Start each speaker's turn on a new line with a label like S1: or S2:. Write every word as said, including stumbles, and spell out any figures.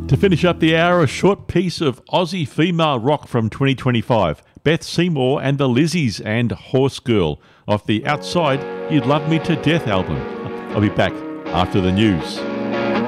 S1: To finish up the hour, a short piece of Aussie female rock from twenty twenty-five. Beth Seymour and the Lizzies and Horse Girl off the Outside You'd Love Me to Death album. I'll be back after the news.